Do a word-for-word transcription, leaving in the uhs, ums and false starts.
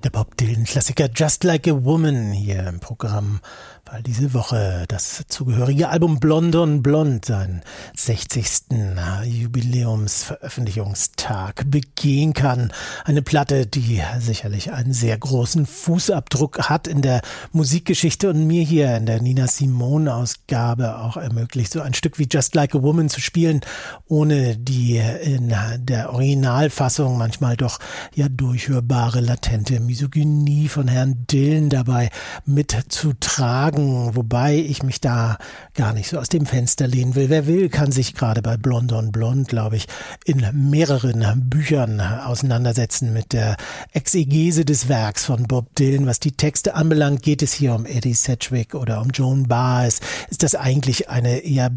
Der Bob Dylan-Klassiker Just Like a Woman hier im Programm, weil diese Woche das zugehörige Album Blonde on Blonde seinen sechzigsten Jubiläumsveröffentlichungstag begehen kann. Eine Platte, die sicherlich einen sehr großen Fußabdruck hat in der Musikgeschichte und mir hier in der Nina Simone-Ausgabe auch ermöglicht, so ein Stück wie Just Like a Woman zu spielen, ohne die in der Originalfassung manchmal doch ja durchhörbare latente Misogynie von Herrn Dylan dabei mitzutragen, wobei ich mich da gar nicht so aus dem Fenster lehnen will. Wer will, kann sich gerade bei Blonde on Blonde, glaube ich, in mehreren Büchern auseinandersetzen mit der Exegese des Werks von Bob Dylan. Was die Texte anbelangt, geht es hier um Eddie Sedgwick oder um Joan Baez. Ist das eigentlich eine eher